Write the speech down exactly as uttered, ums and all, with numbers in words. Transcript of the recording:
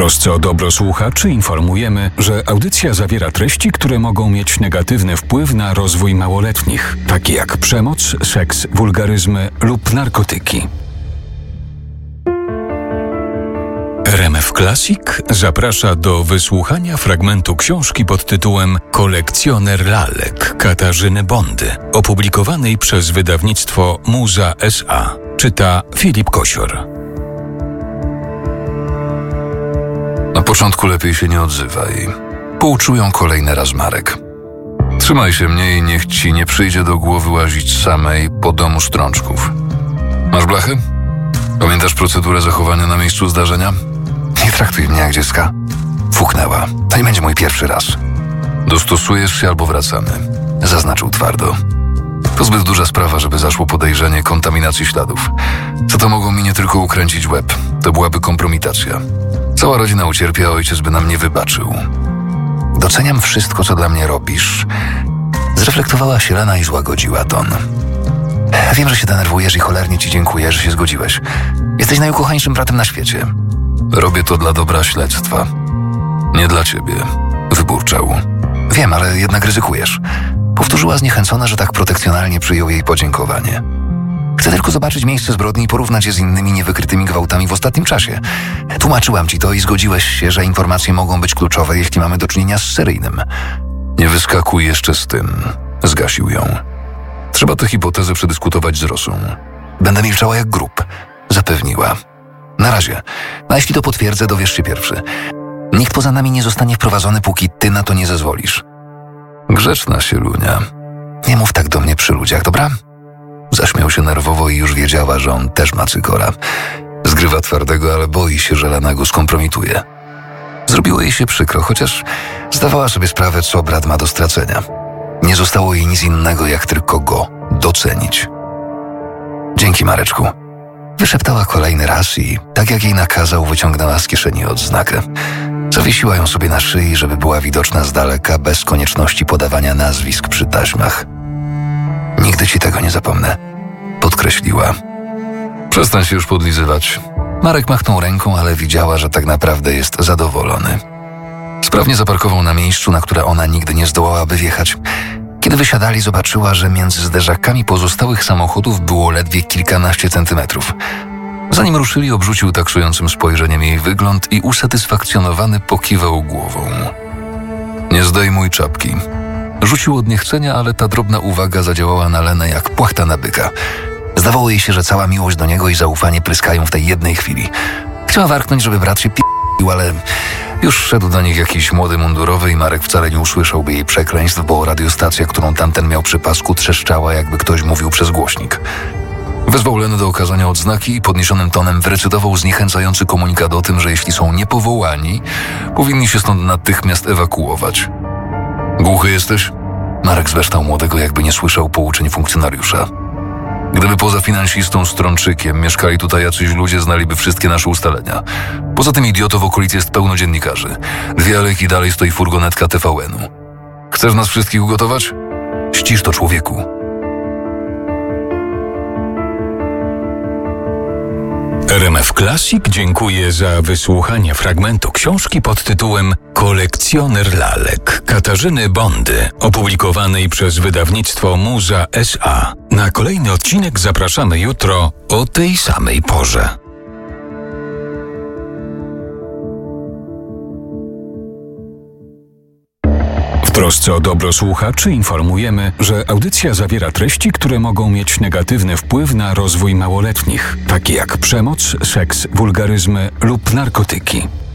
trosce o dobro słuchaczy informujemy, że audycja zawiera treści, które mogą mieć negatywny wpływ na rozwój małoletnich, takie jak przemoc, seks, wulgaryzmy lub narkotyki. R M F Classic zaprasza do wysłuchania fragmentu książki pod tytułem Kolekcjoner lalek Katarzyny Bondy, opublikowanej przez wydawnictwo Muza S A. Czyta Filip Kosior. Na początku lepiej się nie odzywaj. Pouczują kolejny raz Marek. Trzymaj się mnie i niech ci nie przyjdzie do głowy łazić samej po domu strączków. Masz blachę? Pamiętasz procedurę zachowania na miejscu zdarzenia? Nie traktuj mnie jak dziecka. Fuknęła. To nie będzie mój pierwszy raz. Dostosujesz się albo wracamy. Zaznaczył twardo. To zbyt duża sprawa, żeby zaszło podejrzenie kontaminacji śladów. Co to mogło mi nie tylko ukręcić łeb. To byłaby kompromitacja. Cała rodzina ucierpi, a ojciec by nam nie wybaczył. Doceniam wszystko, co dla mnie robisz. Zreflektowała się Lena i złagodziła ton. Wiem, że się denerwujesz i cholernie ci dziękuję, że się zgodziłeś. Jesteś najukochańszym bratem na świecie. Robię to dla dobra śledztwa. Nie dla ciebie. Wyburczał. Wiem, ale jednak ryzykujesz. Powtórzyła zniechęcona, że tak protekcjonalnie przyjął jej podziękowanie. Chcę tylko zobaczyć miejsce zbrodni i porównać je z innymi niewykrytymi gwałtami w ostatnim czasie. Tłumaczyłam ci to i zgodziłeś się, że informacje mogą być kluczowe, jeśli mamy do czynienia z seryjnym. Nie wyskakuj jeszcze z tym. Zgasił ją. Trzeba tę hipotezę przedyskutować z Rosą. Będę milczała jak grób, zapewniła. Na razie. A jeśli to potwierdzę, dowiesz się pierwszy. Nikt poza nami nie zostanie wprowadzony, póki ty na to nie zezwolisz. Grzeczna sielunia. Nie mów tak do mnie przy ludziach, dobra? Zaśmiał się nerwowo i już wiedziała, że on też ma cykora. Zgrywa twardego, ale boi się, że Lena go skompromituje. Zrobiło jej się przykro, chociaż zdawała sobie sprawę, co brat ma do stracenia. Nie zostało jej nic innego, jak tylko go docenić. Dzięki, Mareczku. Wyszeptała kolejny raz i, tak jak jej nakazał, wyciągnęła z kieszeni odznakę. Zawiesiła ją sobie na szyi, żeby była widoczna z daleka, bez konieczności podawania nazwisk przy taśmach. Nigdy ci tego nie zapomnę, podkreśliła. Przestań się już podlizywać. Marek machnął ręką, ale widziała, że tak naprawdę jest zadowolony. Sprawnie zaparkował na miejscu, na które ona nigdy nie zdołałaby wjechać. Kiedy wysiadali, zobaczyła, że między zderzakami pozostałych samochodów było ledwie kilkanaście centymetrów. Zanim ruszyli, obrzucił taksującym spojrzeniem jej wygląd i usatysfakcjonowany pokiwał głową. Nie zdejmuj czapki. Rzucił od niechcenia, ale ta drobna uwaga zadziałała na Lenę jak płachta na byka. Zdawało jej się, że cała miłość do niego i zaufanie pryskają w tej jednej chwili. Chciała warknąć, żeby brat się p***ił, ale już szedł do nich jakiś młody mundurowy i Marek wcale nie usłyszałby jej przekleństw, bo radiostacja, którą tamten miał przy pasku, trzeszczała, jakby ktoś mówił przez głośnik. Wezwał Lenę do okazania odznaki i podniesionym tonem wyrecytował zniechęcający komunikat o tym, że jeśli są niepowołani, powinni się stąd natychmiast ewakuować. Głuchy jesteś? Marek zweształ młodego, jakby nie słyszał pouczeń funkcjonariusza. Gdyby poza finansistą Strączykiem mieszkali tutaj jacyś ludzie, znaliby wszystkie nasze ustalenia. Poza tym idioto w okolicy jest pełno dziennikarzy. Dwie alejki dalej stoi furgonetka T V N-u. Chcesz nas wszystkich ugotować? Ścisz to, człowieku. R M F Classic dziękuję za wysłuchanie fragmentu książki pod tytułem Kolekcjoner lalek Katarzyny Bondy, opublikowanej przez wydawnictwo Muza S A. Na kolejny odcinek zapraszamy jutro o tej samej porze. W trosce o dobro słuchaczy informujemy, że audycja zawiera treści, które mogą mieć negatywny wpływ na rozwój małoletnich, takie jak przemoc, seks, wulgaryzmy lub narkotyki.